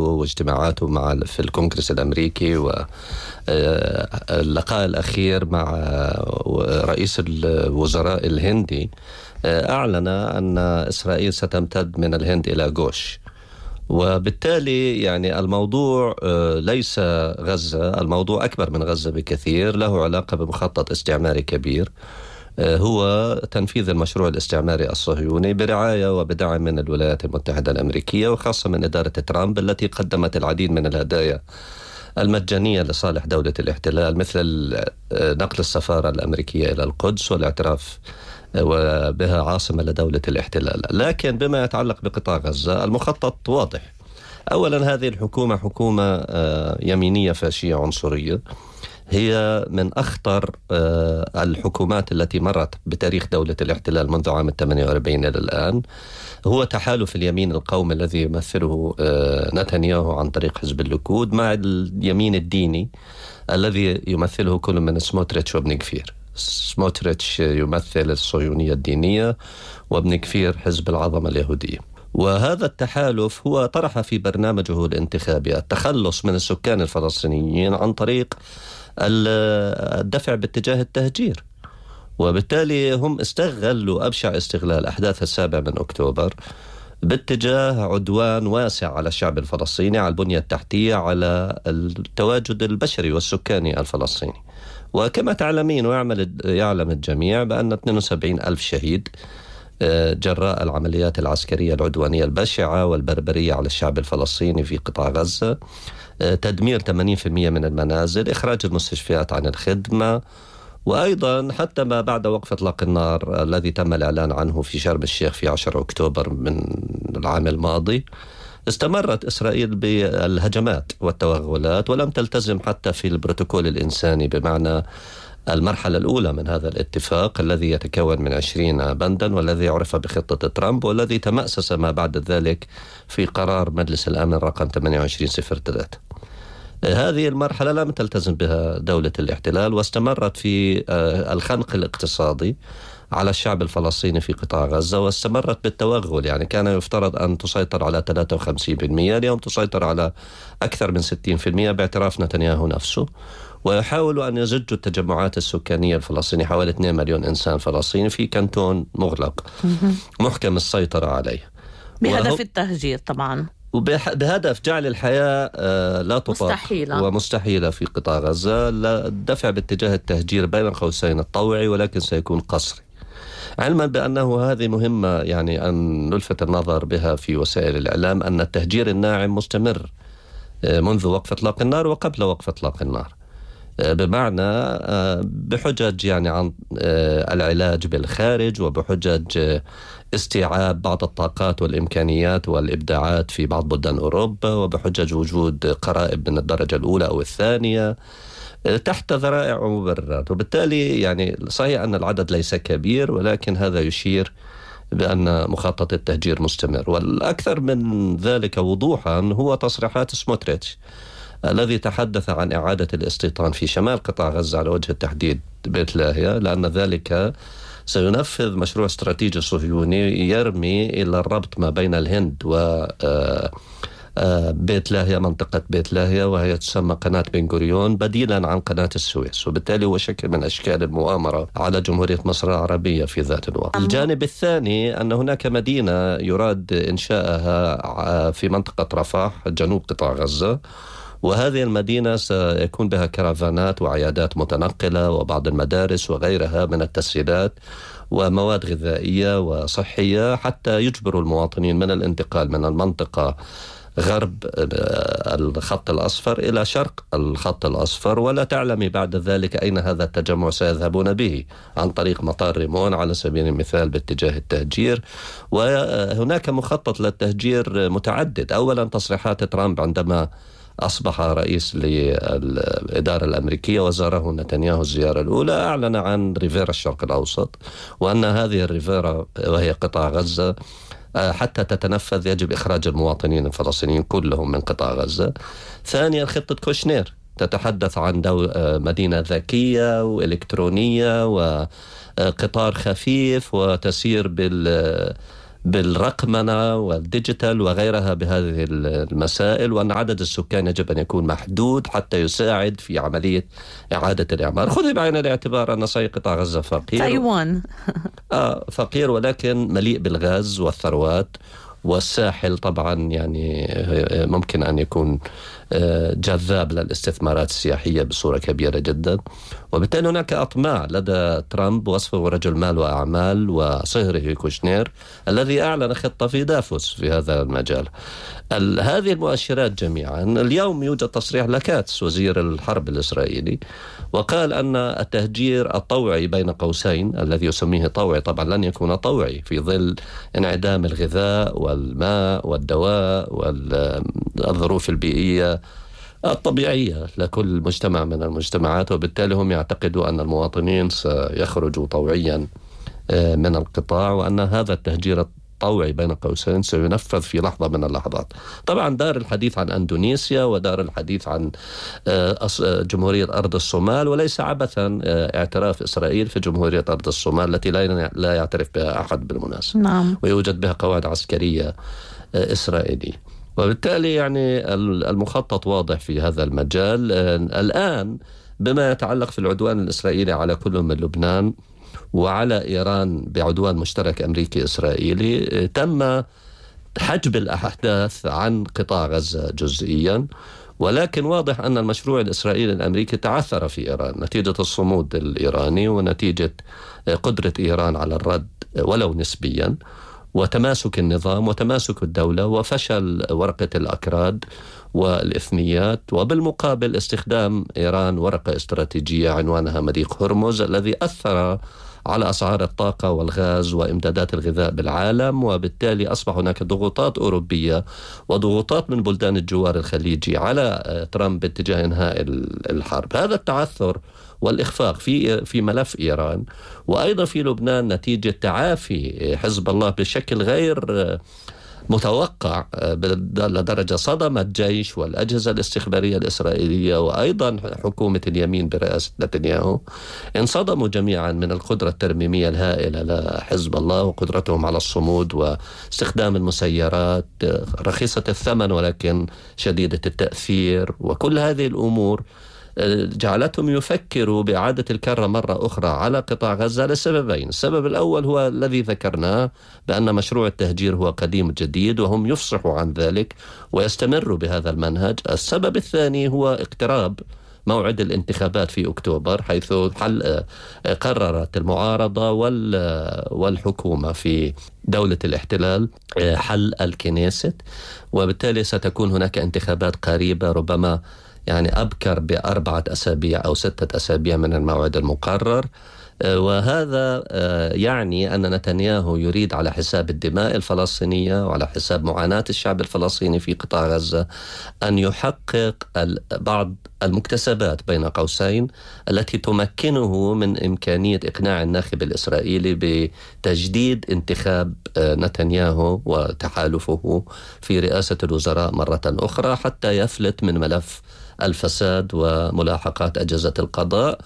واجتماعاته في الكونغرس الأمريكي واللقاء الأخير مع رئيس الوزراء الهندي أعلن أن إسرائيل ستمتد من الهند إلى غوش. وبالتالي يعني الموضوع ليس غزة، الموضوع أكبر من غزة بكثير، له علاقة بمخطط استعماري كبير هو تنفيذ المشروع الاستعماري الصهيوني برعاية وبدعم من الولايات المتحدة الأمريكية، وخاصة من إدارة ترامب التي قدمت العديد من الهدايا المجانية لصالح دولة الاحتلال، مثل نقل السفارة الأمريكية إلى القدس والاعتراف وبها عاصمة لدولة الاحتلال. لكن بما يتعلق بقطاع غزة المخطط واضح. أولا هذه الحكومة حكومة يمينية فاشية عنصرية، هي من أخطر الحكومات التي مرت بتاريخ دولة الاحتلال منذ عام 48 إلى الآن. هو تحالف اليمين القومي الذي يمثله نتنياهو عن طريق حزب الليكود مع اليمين الديني الذي يمثله كل من سموتريتش وابن كفير. سموتريتش يمثل الصهيونية الدينية وابن كفير حزب العظمة اليهودية. وهذا التحالف هو طرح في برنامجه الانتخابي التخلص من السكان الفلسطينيين عن طريق الدفع باتجاه التهجير، وبالتالي هم استغلوا أبشع استغلال أحداث 7 أكتوبر باتجاه عدوان واسع على الشعب الفلسطيني، على البنية التحتية، على التواجد البشري والسكاني الفلسطيني. وكما تعلمين ويعلم الجميع بأن 72 ألف شهيد جراء العمليات العسكرية العدوانية البشعة والبربرية على الشعب الفلسطيني في قطاع غزة، تدمير 80% من المنازل، إخراج المستشفيات عن الخدمة، وأيضا حتى ما بعد وقف إطلاق النار الذي تم الإعلان عنه في شرم الشيخ في 10 أكتوبر من العام الماضي، استمرت إسرائيل بالهجمات والتوغلات ولم تلتزم حتى في البروتوكول الإنساني، بمعنى المرحلة الأولى من هذا الاتفاق الذي يتكون من 20 بندا والذي عرف بخطة ترامب والذي تمأسس ما بعد ذلك في قرار مجلس الأمن رقم 2803. هذه المرحلة لم تلتزم بها دولة الاحتلال واستمرت في الخنق الاقتصادي على الشعب الفلسطيني في قطاع غزة، واستمرت بالتوغل. يعني كان يفترض أن تسيطر على 53%، اليوم تسيطر على أكثر من 60% باعتراف نتنياهو نفسه. ويحاولوا أن يزجوا التجمعات السكانية الفلسطينية، حوالي 2 مليون إنسان فلسطيني في كانتون مغلق محكم السيطرة عليه بهدف التهجير طبعا، وبهدف جعل الحياة لا تطاق مستحيلة ومستحيلة في قطاع غزة، الدفع باتجاه التهجير بين قوسين الطوعي، ولكن سيكون قسري، علما بأنه هذه مهمة يعني أن نلفت النظر بها في وسائل الإعلام، أن التهجير الناعم مستمر منذ وقف إطلاق النار وقبل وقف إطلاق النار، بمعنى بحجج يعني عن العلاج بالخارج، وبحجج استيعاب بعض الطاقات والإمكانيات والإبداعات في بعض بلدان أوروبا، وبحجج وجود قرائب من الدرجة الأولى أو الثانية تحت ذرائع ومبررات. وبالتالي يعني صحيح أن العدد ليس كبير، ولكن هذا يشير بأن مخطط التهجير مستمر. والأكثر من ذلك وضوحا هو تصريحات سموتريتش الذي تحدث عن إعادة الاستيطان في شمال قطاع غزة على وجه التحديد بيت لاهيا، لأن ذلك سينفذ مشروع استراتيجي صهيوني يرمي إلى الربط ما بين الهند و بيت لاهيا، منطقة بيت لاهيا، وهي تسمى قناة بن غوريون بديلا عن قناة السويس، وبالتالي هو شكل من أشكال المؤامرة على جمهورية مصر العربية في ذات الوقت. الجانب الثاني أن هناك مدينة يراد إنشائها في منطقة رفح جنوب قطاع غزة، وهذه المدينة سيكون بها كرفانات وعيادات متنقلة وبعض المدارس وغيرها من التسهيلات ومواد غذائية وصحية، حتى يجبروا المواطنين من الانتقال من المنطقة غرب الخط الأصفر إلى شرق الخط الأصفر، ولا تعلمي بعد ذلك أين هذا التجمع سيذهبون به، عن طريق مطار ريمون على سبيل المثال باتجاه التهجير. وهناك مخطط للتهجير متعدد. أولا تصريحات ترامب عندما أصبح رئيس للإدارة الأمريكية وزاره نتنياهو الزيارة الأولى، أعلن عن ريفيرا الشرق الأوسط، وأن هذه الريفيرا وهي قطاع غزة حتى تتنفذ يجب إخراج المواطنين الفلسطينيين كلهم من قطاع غزة. ثانيا خطة كوشنير تتحدث عن مدينة ذكية وإلكترونية وقطار خفيف وتسير بالرقمنة والديجيتال وغيرها بهذه المسائل، وأن عدد السكان يجب أن يكون محدود حتى يساعد في عملية إعادة الإعمار. خذي بعين الاعتبار أن صحيح قطاع غزة فقير، تايوان فقير ولكن مليء بالغاز والثروات، والساحل طبعا يعني ممكن أن يكون جذاب للاستثمارات السياحية بصورة كبيرة جدا. وبالتالي هناك أطماع لدى ترامب وصفه رجل مال وأعمال، وصهره كوشنير الذي أعلن خطة في دافوس في هذا المجال. هذه المؤشرات جميعا. اليوم يوجد تصريح لكاتس وزير الحرب الإسرائيلي، وقال أن التهجير الطوعي بين قوسين الذي يسميه طوعي طبعا لن يكون طوعي في ظل انعدام الغذاء والماء والدواء والظروف البيئية الطبيعية لكل مجتمع من المجتمعات، وبالتالي هم يعتقدوا أن المواطنين سيخرجوا طوعيا من القطاع، وأن هذا التهجير الطوعي بين قوسين سينفذ في لحظة من اللحظات. طبعا دار الحديث عن أندونيسيا ودار الحديث عن جمهورية أرض الصومال، وليس عبثا اعتراف إسرائيل في جمهورية أرض الصومال التي لا يعترف بها أحد بالمناسبة. نعم. ويوجد بها قواعد عسكرية إسرائيلية، وبالتالي يعني المخطط واضح في هذا المجال. الآن بما يتعلق في العدوان الإسرائيلي على كل من لبنان وعلى إيران بعدوان مشترك أمريكي إسرائيلي، تم حجب الأحداث عن قطاع غزة جزئيا، ولكن واضح أن المشروع الإسرائيلي الأمريكي تعثر في إيران نتيجة الصمود الإيراني ونتيجة قدرة إيران على الرد ولو نسبيا، وتماسك النظام وتماسك الدولة، وفشل ورقة الأكراد والإثنيات، وبالمقابل استخدام إيران ورقة استراتيجية عنوانها مضيق هرمز الذي أثر على أسعار الطاقة والغاز وإمدادات الغذاء بالعالم، وبالتالي أصبح هناك ضغوطات أوروبية وضغوطات من بلدان الجوار الخليجي على ترامب باتجاه إنهاء الحرب. هذا التعثر والإخفاق في ملف إيران وأيضا في لبنان نتيجة تعافي حزب الله بشكل غير متوقع لدرجة صدم الجيش والأجهزة الاستخبارية الإسرائيلية وأيضا حكومة اليمين برئاسة نتنياهو. انصدموا جميعا من القدرة الترميمية الهائلة لحزب الله وقدرتهم على الصمود واستخدام المسيرات رخيصة الثمن ولكن شديدة التأثير، وكل هذه الأمور جعلتهم يفكروا بإعادة الكرة مرة أخرى على قطاع غزة لسببين. السبب الأول هو الذي ذكرناه بأن مشروع التهجير هو قديم جديد، وهم يفصحوا عن ذلك ويستمروا بهذا المنهج. السبب الثاني هو اقتراب موعد الانتخابات في أكتوبر، حيث قررت المعارضة والحكومة في دولة الاحتلال حل الكنيست، وبالتالي ستكون هناك انتخابات قريبة ربما يعني أبكر ب4 أسابيع أو 6 أسابيع من الموعد المقرر. وهذا يعني أن نتنياهو يريد على حساب الدماء الفلسطينية وعلى حساب معاناة الشعب الفلسطيني في قطاع غزة أن يحقق بعض المكتسبات بين قوسين التي تمكنه من إمكانية إقناع الناخب الإسرائيلي بتجديد انتخاب نتنياهو وتحالفه في رئاسة الوزراء مرة أخرى حتى يفلت من ملف الفساد وملاحقات أجهزة القضاء،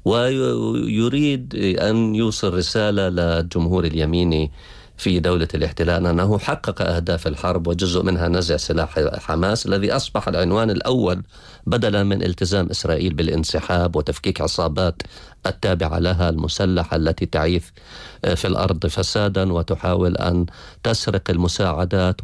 ويريد أن يوصل رسالة للجمهور اليميني في دولة الاحتلال أنه حقق أهداف الحرب وجزء منها نزع سلاح حماس الذي أصبح العنوان الأول بدلا من التزام إسرائيل بالانسحاب وتفكيك عصابات التابعة لها المسلحة التي تعيث في الأرض فسادا وتحاول أن تسرق المساعدات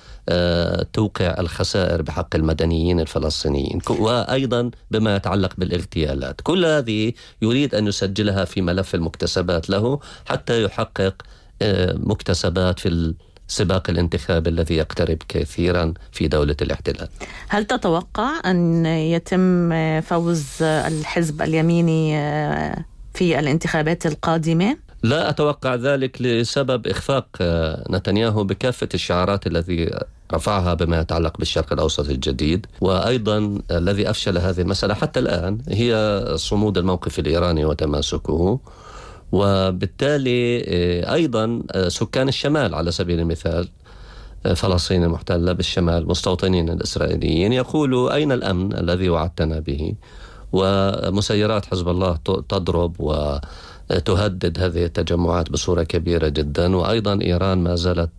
وتوقع الخسائر بحق المدنيين الفلسطينيين، وأيضا بما يتعلق بالاغتيالات. كل هذه يريد أن يسجلها في ملف المكتسبات له حتى يحقق مكتسبات في السباق الانتخابي الذي يقترب كثيرا في دولة الاحتلال. هل تتوقع أن يتم فوز الحزب اليميني في الانتخابات القادمة؟ لا أتوقع ذلك لسبب إخفاق نتنياهو بكافة الشعارات التي رفعها بما يتعلق بالشرق الأوسط الجديد، وأيضا الذي أفشل هذه المسألة حتى الآن هي صمود الموقف الإيراني وتماسكه. وبالتالي أيضا سكان الشمال على سبيل المثال فلسطين المحتلة بالشمال مستوطنين الإسرائيليين يقولوا أين الأمن الذي وعدتنا به، ومسيرات حزب الله تضرب تهدد هذه التجمعات بصورة كبيرة جدا. وأيضا إيران ما زالت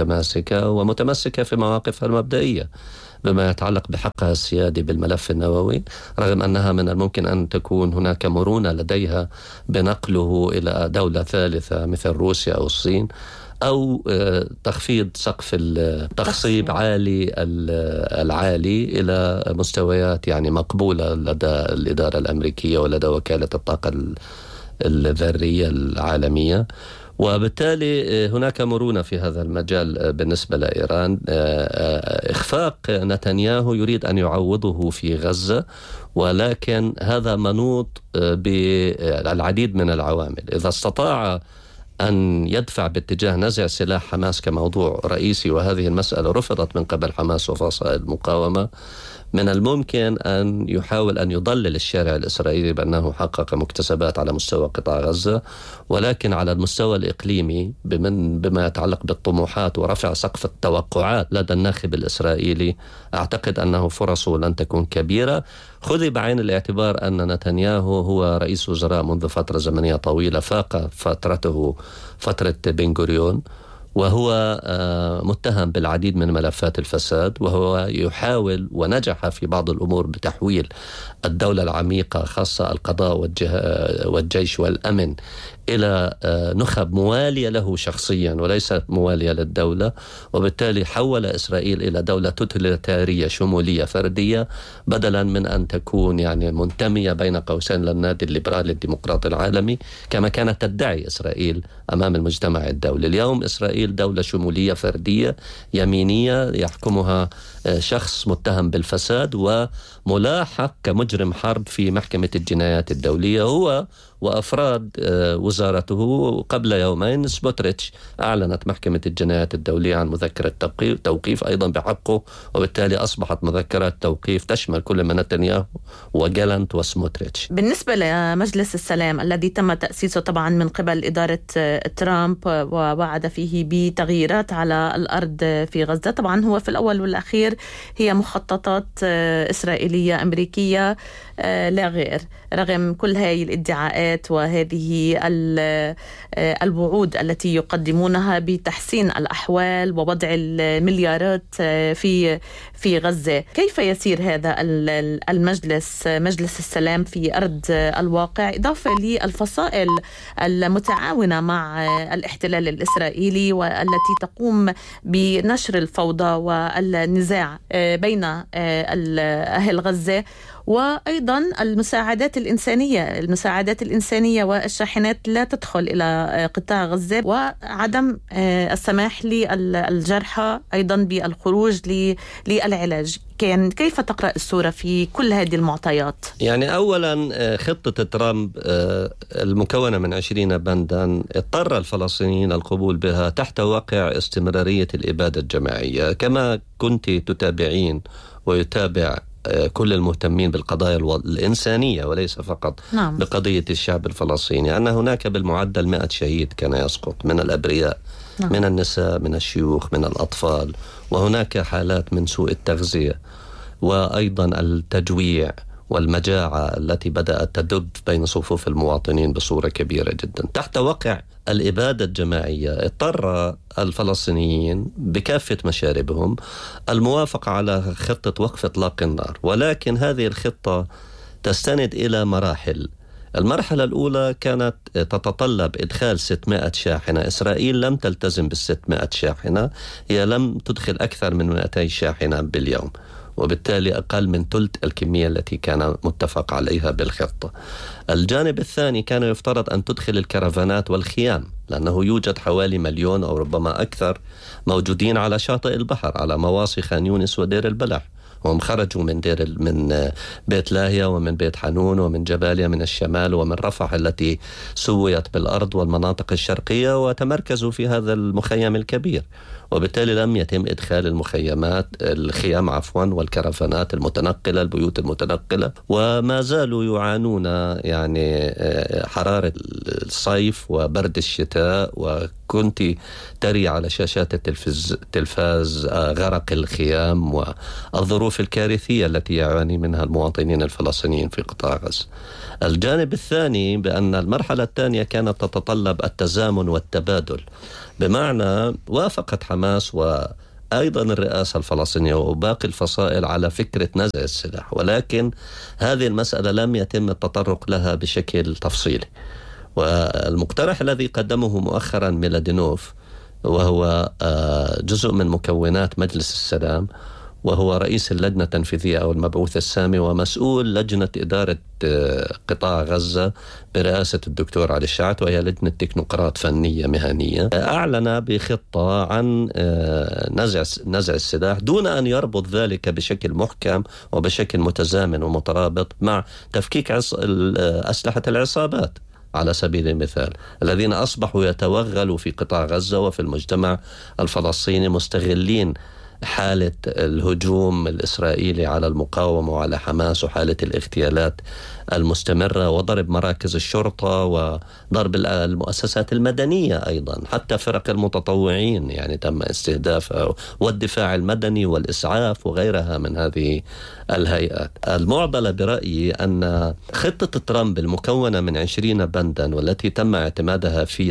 متمسكة في مواقفها المبدئية بما يتعلق بحقها السيادي بالملف النووي، رغم أنها من الممكن أن تكون هناك مرونة لديها بنقله إلى دولة ثالثة مثل روسيا أو الصين، أو تخفيض سقف التخصيب العالي إلى مستويات يعني مقبولة لدى الإدارة الأمريكية ولدى وكالة الطاقة الذرية العالمية. وبالتالي هناك مرونة في هذا المجال بالنسبة لإيران. إخفاق نتنياهو يريد أن يعوضه في غزة، ولكن هذا منوط بالعديد من العوامل. إذا استطاع أن يدفع باتجاه نزع سلاح حماس كموضوع رئيسي، وهذه المسألة رفضت من قبل حماس وفصائل المقاومة، من الممكن أن يحاول أن يضلل الشارع الإسرائيلي بأنه حقق مكتسبات على مستوى قطاع غزة، ولكن على المستوى الإقليمي بما يتعلق بالطموحات ورفع سقف التوقعات لدى الناخب الإسرائيلي، أعتقد أنه فرصه لن تكون كبيرة. خذي بعين الاعتبار أن نتنياهو هو رئيس وزراء منذ فترة زمنية طويلة، فاق فترته فترة بن غوريون، وهو متهم بالعديد من ملفات الفساد، وهو يحاول ونجح في بعض الأمور بتحويل الدولة العميقة خاصة القضاء والجيش والأمن إلى نخب موالية له شخصيا وليست موالية للدولة، وبالتالي حول إسرائيل إلى دولة توتاليتارية شمولية فردية، بدلا من أن تكون يعني منتمية بين قوسين للنادي الليبرالي الديمقراطي العالمي كما كانت تدعي إسرائيل أمام المجتمع الدولي. اليوم إسرائيل دولة شمولية فردية يمينية يحكمها شخص متهم بالفساد وملاحق كمجرم حرب في محكمة الجنايات الدولية، هو وأفراد وزارته. قبل يومين سموتريتش أعلنت محكمة الجنايات الدولية عن مذكرة توقيف أيضا بحقه، وبالتالي أصبحت مذكرة توقيف تشمل كل من نتنياهو وجالنت وسموتريتش. بالنسبة لمجلس السلام الذي تم تأسيسه طبعا من قبل إدارة ترامب ووعد فيه بتغييرات على الأرض في غزة، طبعا هو في الأول والأخير هي مخططات إسرائيلية أمريكية لا غير، رغم كل هذه الادعاءات وهذه الوعود التي يقدمونها بتحسين الأحوال ووضع المليارات في غزة. كيف يسير هذا المجلس مجلس السلام في أرض الواقع، إضافة للفصائل المتعاونة مع الاحتلال الإسرائيلي والتي تقوم بنشر الفوضى والنزاع بين أهل غزة، وأيضا المساعدات الإنسانية والشاحنات لا تدخل إلى قطاع غزة، وعدم السماح للجرحى أيضا بالخروج للعلاج. كيف تقرأ الصورة في كل هذه المعطيات؟ يعني أولا خطة ترامب المكونة من 20 بندا اضطر الفلسطينيين القبول بها تحت واقع استمرارية الإبادة الجماعية، كما كنت تتابعين ويتابع كل المهتمين بالقضايا الإنسانية وليس فقط بقضية الشعب الفلسطيني، أن هناك بالمعدل 100 شهيد كان يسقط من الأبرياء، من النساء، من الشيوخ، من الأطفال، وهناك حالات من سوء التغذية وأيضا التجويع والمجاعة التي بدأت تدب بين صفوف المواطنين بصورة كبيرة جدا. تحت واقع الإبادة الجماعية اضطر الفلسطينيين بكافة مشاربهم الموافقة على خطة وقف إطلاق النار، ولكن هذه الخطة تستند إلى مراحل. المرحلة الأولى كانت تتطلب إدخال 600 شاحنة. إسرائيل لم تلتزم بال600 شاحنة، هي لم تدخل أكثر من 200 شاحنة باليوم، وبالتالي أقل من ثلث الكمية التي كان متفق عليها بالخطة. الجانب الثاني كان يفترض أن تدخل الكرفانات والخيام، لأنه يوجد حوالي 1,000,000 أو ربما أكثر موجودين على شاطئ البحر على مواصي خان يونس ودير البلح، وهم خرجوا من بيت لاهيا ومن بيت حنون ومن جباليا من الشمال ومن رفح التي سويت بالأرض والمناطق الشرقية، وتمركزوا في هذا المخيم الكبير، وبالتالي لم يتم إدخال الخيام والكرفانات المتنقلة، البيوت المتنقلة، وما زالوا يعانون يعني حرارة الصيف وبرد الشتاء كنت تري على شاشات التلفاز غرق الخيام والظروف الكارثية التي يعاني منها المواطنين الفلسطينيين في قطاع غزة. الجانب الثاني بأن المرحلة الثانية كانت تتطلب التزامن والتبادل، بمعنى وافقت حماس أيضا الرئاسة الفلسطينية وباقي الفصائل على فكرة نزع السلاح، ولكن هذه المسألة لم يتم التطرق لها بشكل تفصيلي. والمقترح الذي قدمه مؤخرا ميلادينوف، وهو جزء من مكونات مجلس السلام، وهو رئيس اللجنة التنفيذية أو المبعوث السامي ومسؤول لجنة إدارة قطاع غزة برئاسة الدكتور علي الشعث، وهي لجنة تكنوقراط فنية مهنية، أعلن بخطة عن نزع السلاح دون أن يربط ذلك بشكل محكم وبشكل متزامن ومترابط مع تفكيك أسلحة العصابات على سبيل المثال، الذين أصبحوا يتوغلوا في قطاع غزة وفي المجتمع الفلسطيني مستغلين حالة الهجوم الإسرائيلي على المقاومة وعلى حماس وحالة الاغتيالات المستمرة وضرب مراكز الشرطة وضرب المؤسسات المدنية أيضا، حتى فرق المتطوعين يعني تم استهدافها، والدفاع المدني والإسعاف وغيرها من هذه الهيئات. المعضلة برأيي أن خطة ترامب المكونة من 20 بندا والتي تم اعتمادها في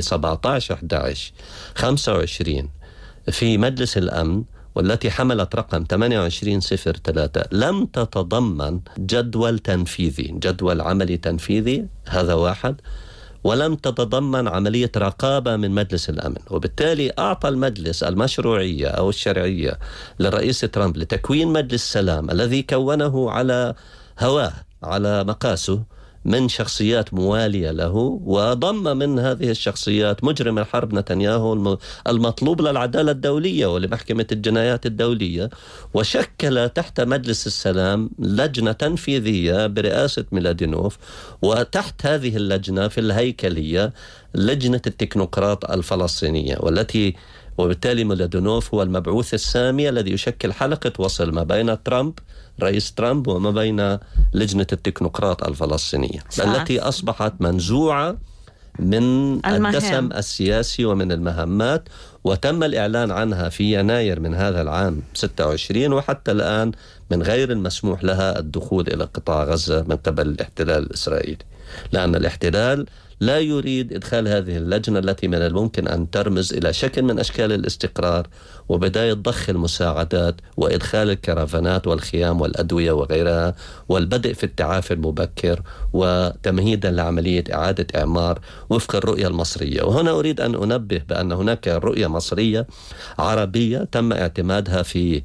17/11/25 في مجلس الأمن والتي حملت رقم 2803 لم تتضمن جدول عملي تنفيذي، هذا واحد، ولم تتضمن عملية رقابة من مجلس الأمن، وبالتالي أعطى المجلس المشروعية أو الشرعية للرئيس ترامب لتكوين مجلس السلام الذي كونه على هواه على مقاسه من شخصيات موالية له، وضم من هذه الشخصيات مجرم الحرب نتنياهو المطلوب للعدالة الدولية ولمحكمة الجنايات الدولية، وشكل تحت مجلس السلام لجنة تنفيذية برئاسة ميلادينوف، وتحت هذه اللجنة في الهيكلية لجنة التكنوقراط الفلسطينية، وبالتالي ميلادينوف هو المبعوث السامي الذي يشكل حلقة وصل ما بين رئيس ترامب وما بين لجنة التكنوقراط الفلسطينية التي أصبحت منزوعة من الدسم السياسي ومن المهمات، وتم الإعلان عنها في يناير من هذا العام 26، وحتى الآن من غير المسموح لها الدخول إلى قطاع غزة من قبل الاحتلال الإسرائيلي، لأن الاحتلال لا يريد إدخال هذه اللجنة التي من الممكن أن ترمز إلى شكل من أشكال الاستقرار وبداية ضخ المساعدات وإدخال الكرافانات والخيام والأدوية وغيرها، والبدء في التعافي المبكر وتمهيدا لعملية إعادة إعمار وفق الرؤية المصرية. وهنا أريد أن أنبه بأن هناك رؤية مصرية عربية تم اعتمادها في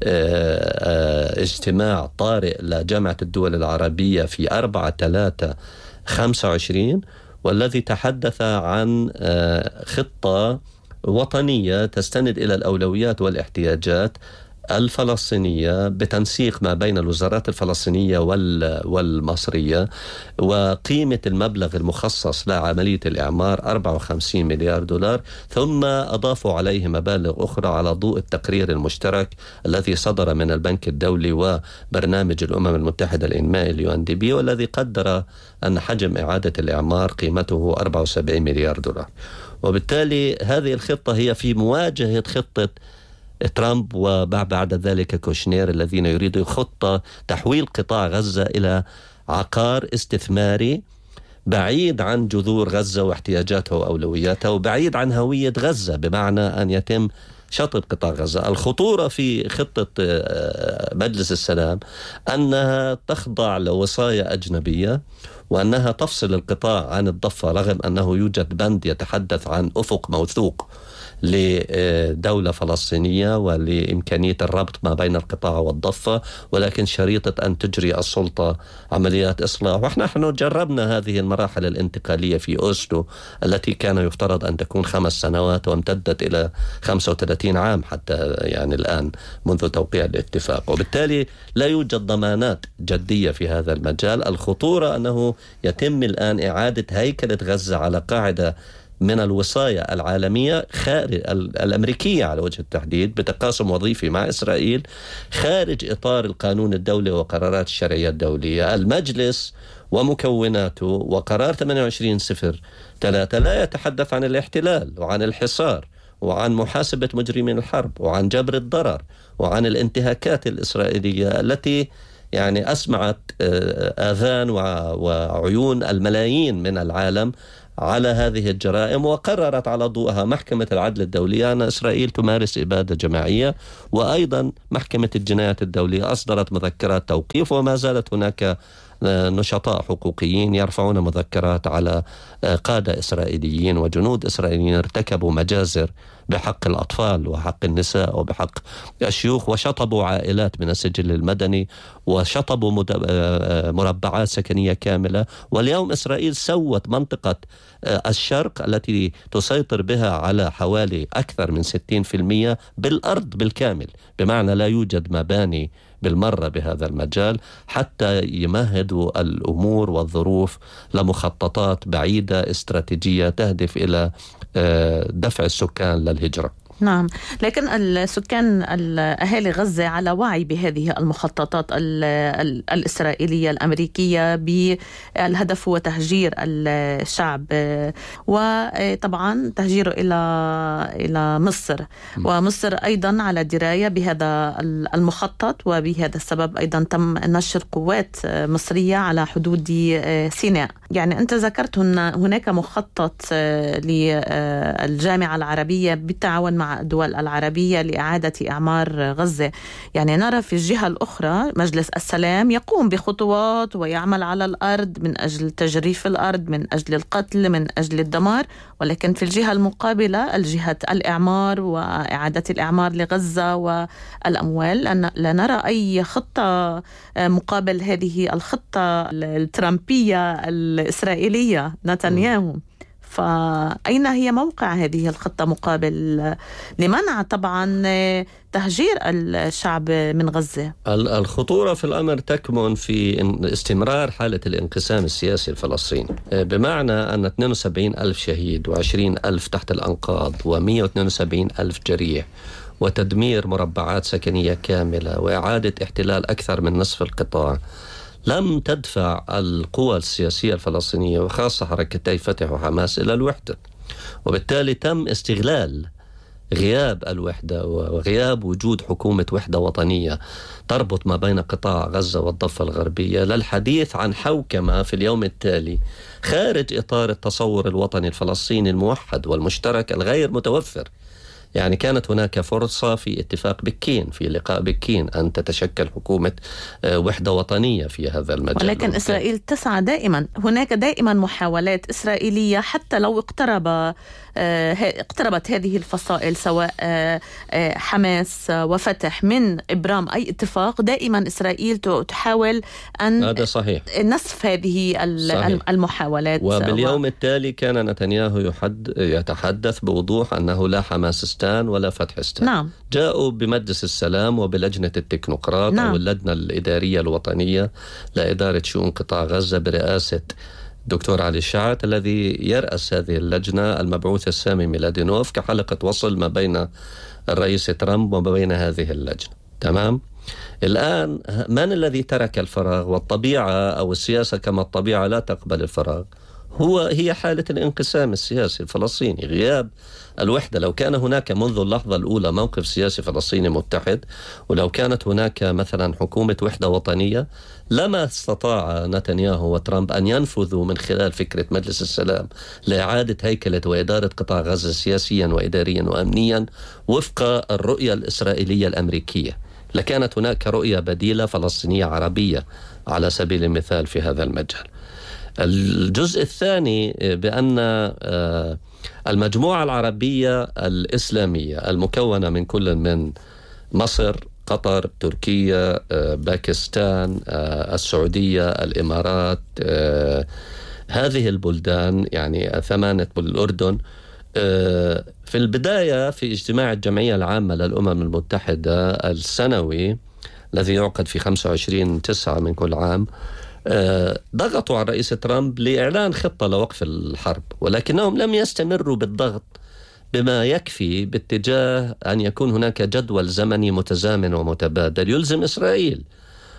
اجتماع طارئ لجامعة الدول العربية في 4/3/25، والذي تحدث عن خطة وطنية تستند إلى الأولويات والاحتياجات الفلسطينية بتنسيق ما بين الوزارات الفلسطينية والمصرية، وقيمة المبلغ المخصص لعملية الإعمار 54 مليار دولار، ثم أضافوا عليه مبالغ أخرى على ضوء التقرير المشترك الذي صدر من البنك الدولي وبرنامج الأمم المتحدة الإنمائي UNDP، والذي قدر أن حجم إعادة الإعمار قيمته 74 مليار دولار. وبالتالي هذه الخطة هي في مواجهة خطة ترامب وبعد ذلك كوشنير الذين يريدوا خطة تحويل قطاع غزة إلى عقار استثماري بعيد عن جذور غزة واحتياجاتها وأولوياتها، وبعيد عن هوية غزة، بمعنى أن يتم شطب قطاع غزة. الخطورة في خطة مجلس السلام أنها تخضع لوصايا أجنبية، وأنها تفصل القطاع عن الضفة، رغم أنه يوجد بند يتحدث عن أفق موثوق لدولة فلسطينية ولإمكانية الربط ما بين القطاع والضفة، ولكن شريطة أن تجري السلطة عمليات إصلاح. ونحن جربنا هذه المراحل الانتقالية في أوسلو التي كان يفترض أن تكون 5 سنوات وامتدت إلى 35 عام حتى يعني الآن منذ توقيع الاتفاق، وبالتالي لا يوجد ضمانات جدية في هذا المجال. الخطورة أنه يتم الآن إعادة هيكلة غزة على قاعدة من الوصايا العالمية الأمريكية على وجه التحديد بتقاسم وظيفي مع إسرائيل خارج إطار القانون الدولي وقرارات الشرعية الدولية. المجلس ومكوناته، وقرار 2803 لا يتحدث عن الاحتلال وعن الحصار وعن محاسبة مجرمين الحرب وعن جبر الضرر وعن الانتهاكات الإسرائيلية التي يعني أسمعت آذان وعيون الملايين من العالم على هذه الجرائم، وقررت على ضوءها محكمة العدل الدولية أن إسرائيل تمارس إبادة جماعية. وأيضا محكمة الجنايات الدولية أصدرت مذكرات توقيف، وما زالت هناك نشطاء حقوقيين يرفعون مذكرات على قادة إسرائيليين وجنود إسرائيليين ارتكبوا مجازر بحق الأطفال وحق النساء وبحق الشيوخ، وشطبوا عائلات من السجل المدني وشطبوا مربعات سكنية كاملة. واليوم إسرائيل سوت منطقة الشرق التي تسيطر بها على حوالي أكثر من 60% بالأرض بالكامل، بمعنى لا يوجد مباني بالمرة بهذا المجال، حتى يمهدوا الأمور والظروف لمخططات بعيدة استراتيجية تهدف إلى دفع السكان للهجرة. نعم، لكن السكان أهالي غزة على وعي بهذه المخططات الإسرائيلية الأمريكية بالهدف هو تهجير الشعب، وطبعا تهجيره إلى مصر، ومصر أيضا على دراية بهذا المخطط، وبهذا السبب أيضا تم نشر قوات مصرية على حدود سيناء. يعني أنت ذكرت هناك مخطط للجامعة العربية بالتعاون مع الدول العربية لإعادة إعمار غزة. يعني نرى في الجهة الأخرى مجلس السلام يقوم بخطوات ويعمل على الأرض من أجل تجريف الأرض، من أجل القتل، من أجل الدمار، ولكن في الجهة المقابلة الجهة الإعمار وإعادة الإعمار لغزة والأموال لا نرى أي خطة مقابل هذه الخطة الترامبية الإسرائيلية نتنياهو. فأين هي موقع هذه الخطة مقابل لمنع طبعا تهجير الشعب من غزة؟ الخطورة في الأمر تكمن في استمرار حالة الانقسام السياسي الفلسطيني، بمعنى أن 72,000 شهيد و20,000 تحت الأنقاض و172,000 جريح وتدمير مربعات سكنية كاملة وإعادة احتلال أكثر من نصف القطاع لم تدفع القوى السياسية الفلسطينية وخاصة حركتي فتح وحماس إلى الوحدة، وبالتالي تم استغلال غياب الوحدة وغياب وجود حكومة وحدة وطنية تربط ما بين قطاع غزة والضفة الغربية للحديث عن حوكمة في اليوم التالي خارج إطار التصور الوطني الفلسطيني الموحد والمشترك الغير متوفر. يعني كانت هناك فرصة في اتفاق بكين، في لقاء بكين، أن تتشكل حكومة وحدة وطنية في هذا المجال، ولكن إسرائيل تسعى دائما، هناك دائما محاولات إسرائيلية حتى لو اقتربت هذه الفصائل سواء حماس وفتح من إبرام أي اتفاق، دائما إسرائيل تحاول أن هذا صحيح نصف هذه صحيح. المحاولات. وباليوم التالي كان نتنياهو يتحدث بوضوح أنه لا حماسستان ولا فتحستان. نعم. جاءوا بمجلس السلام وبلجنة التكنوقراط نعم. أو اللجنة الإدارية الوطنية لإدارة شؤون قطاع غزة برئاسة دكتور علي الشعث الذي يرأس هذه اللجنة المبعوث السامي ميلادينوف كحلقة وصل ما بين الرئيس ترامب وما بين هذه اللجنة. تمام؟ الآن من الذي ترك الفراغ؟ والطبيعة أو السياسة كما الطبيعة لا تقبل الفراغ، هي حالة الانقسام السياسي الفلسطيني، غياب الوحدة. لو كان هناك منذ اللحظة الأولى موقف سياسي فلسطيني متحد، ولو كانت هناك مثلا حكومة وحدة وطنية، لما استطاع نتنياهو وترامب أن ينفذوا من خلال فكرة مجلس السلام لإعادة هيكلة وإدارة قطاع غزة سياسيا وإداريا وأمنيا وفق الرؤية الإسرائيلية الأمريكية. لكانت هناك رؤية بديلة فلسطينية عربية على سبيل المثال في هذا المجال. الجزء الثاني بأن المجموعة العربية الإسلامية المكونة من كل من مصر، قطر، تركيا، باكستان، السعودية، الإمارات، هذه البلدان يعني 8 الأردن، في البداية في اجتماع الجمعية العامة للأمم المتحدة السنوي الذي يعقد في 25/9 من كل عام، ضغطوا على الرئيس ترامب لإعلان خطة لوقف الحرب، ولكنهم لم يستمروا بالضغط بما يكفي باتجاه أن يكون هناك جدول زمني متزامن ومتبادل يلزم إسرائيل.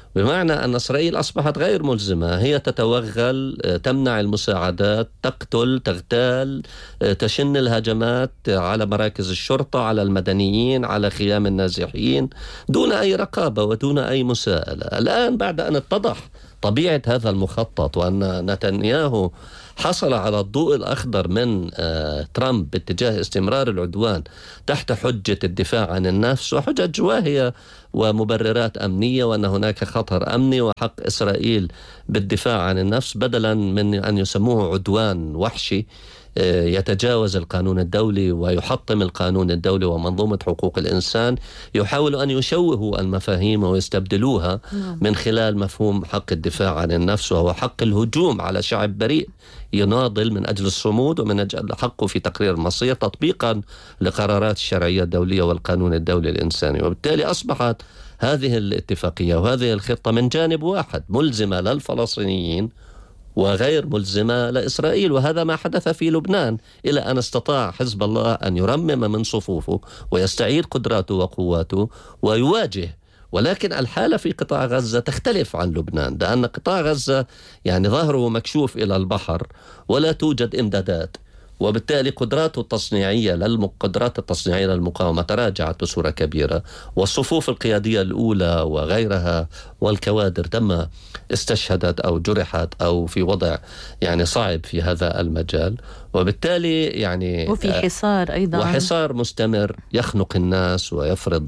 بمعنى أن إسرائيل أصبحت غير ملزمة، هي تتوغل، تمنع المساعدات، تقتل، تغتال، تشن الهجمات على مراكز الشرطة، على المدنيين، على خيام النازحين، دون أي رقابة ودون أي مساءلة. الآن بعد أن اتضح طبيعة هذا المخطط وأن نتنياهو حصل على الضوء الأخضر من ترامب باتجاه استمرار العدوان تحت حجة الدفاع عن النفس وحجج واهية ومبررات أمنية، وأن هناك خطر أمني وحق إسرائيل بالدفاع عن النفس، بدلا من أن يسموه عدوان وحشي يتجاوز القانون الدولي ويحطم القانون الدولي ومنظومة حقوق الإنسان. يحاول أن يشوهوا المفاهيم ويستبدلوها من خلال مفهوم حق الدفاع عن النفس، وهو حق الهجوم على شعب بريء يناضل من أجل الصمود ومن أجل حقه في تقرير المصير تطبيقا لقرارات الشرعية الدولية والقانون الدولي الإنساني. وبالتالي أصبحت هذه الاتفاقية وهذه الخطة من جانب واحد ملزمة للفلسطينيين وغير ملزمة لإسرائيل، وهذا ما حدث في لبنان إلى أن استطاع حزب الله أن يرمم من صفوفه ويستعيد قدراته وقواته ويواجه. ولكن الحالة في قطاع غزة تختلف عن لبنان، لأن قطاع غزة يعني ظهره مكشوف إلى البحر ولا توجد إمدادات، وبالتالي قدراته التصنيعية للمقاومة تراجعت بصورة كبيرة، والصفوف القيادية الأولى وغيرها والكوادر تم استشهدت أو جرحت أو في وضع يعني صعب في هذا المجال. وبالتالي يعني وفي حصار أيضا، وحصار مستمر يخنق الناس ويفرض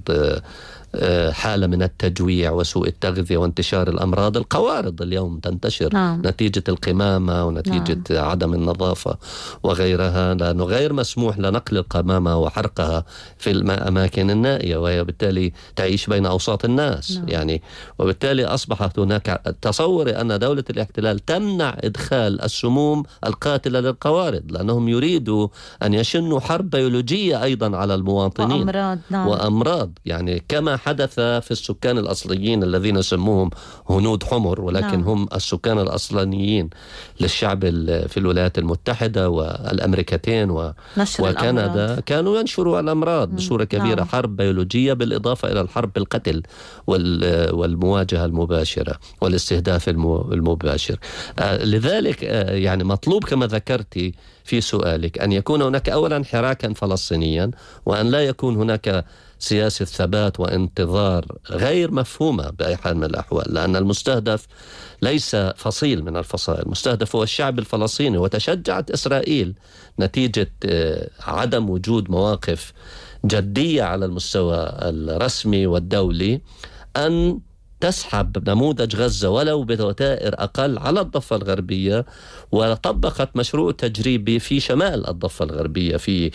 حالة من التجويع وسوء التغذية وانتشار الأمراض. القوارض اليوم تنتشر نتيجة القمامة ونتيجة عدم النظافة وغيرها، لأنه غير مسموح لنقل القمامة وحرقها في الأماكن النائية، وهي بالتالي تعيش بين أوساط الناس. يعني وبالتالي أصبحت هناك تصور أن دولة الاحتلال تمنع إدخال السموم القاتلة للقوارض، لأنهم يريدوا أن يشنوا حرب بيولوجية أيضا على المواطنين وأمراض يعني كما حدث في السكان الأصليين الذين يسموهم هنود حمر، ولكن هم السكان الأصليين للشعب في الولايات المتحدة والأمريكتين وكندا، كانوا ينشروا الأمراض بصورة كبيرة. حرب بيولوجية بالإضافة إلى الحرب بالقتل والمواجهة المباشرة والاستهداف المباشر. لذلك يعني مطلوب كما ذكرتي في سؤالك أن يكون هناك أولا حراكا فلسطينيا، وأن لا يكون هناك سياسة ثبات وانتظار غير مفهومة بأي حال من الأحوال، لأن المستهدف ليس فصيل من الفصائل، المستهدف هو الشعب الفلسطيني. وتشجعت إسرائيل نتيجة عدم وجود مواقف جدية على المستوى الرسمي والدولي أن تسحب نموذج غزة ولو بوتائر أقل على الضفة الغربية، وطبقت مشروع تجريبي في شمال الضفة الغربية في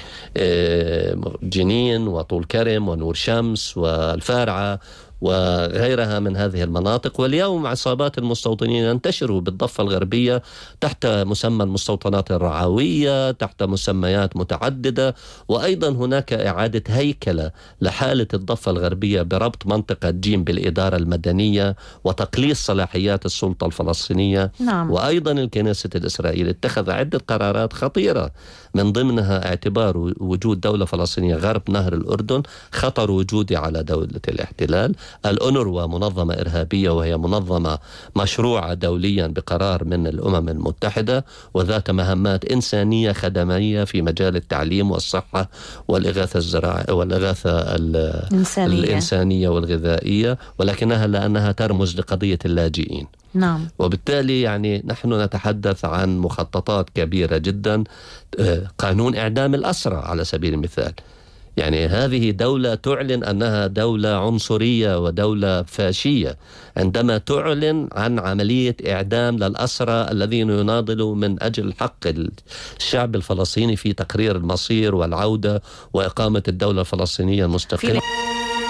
جنين وطول كرم ونور شمس والفارعة وغيرها من هذه المناطق. واليوم عصابات المستوطنين ينتشروا بالضفة الغربية تحت مسمى المستوطنات الرعوية، تحت مسميات متعددة. وأيضا هناك إعادة هيكلة لحالة الضفة الغربية بربط منطقة جيم بالإدارة المدنية وتقليص صلاحيات السلطة الفلسطينية. وأيضا الكنيسة الإسرائيلية اتخذ عدة قرارات خطيرة، من ضمنها اعتبار وجود دولة فلسطينية غرب نهر الأردن خطر وجودي على دولة الاحتلال. الأونروا منظمة إرهابية، وهي منظمة مشروعة دوليا بقرار من الأمم المتحدة وذات مهمات إنسانية خدمية في مجال التعليم والصحة والإغاثة الزراعية والإغاثة الإنسانية والغذائية، ولكنها لأنها ترمز لقضية اللاجئين. وبالتالي يعني نحن نتحدث عن مخططات كبيرة جدا. قانون إعدام الأسرى على سبيل المثال، يعني هذه دولة تعلن أنها دولة عنصرية ودولة فاشية عندما تعلن عن عملية إعدام للأسرى الذين يناضلوا من أجل حق الشعب الفلسطيني في تقرير المصير والعودة وإقامة الدولة الفلسطينية المستقلة.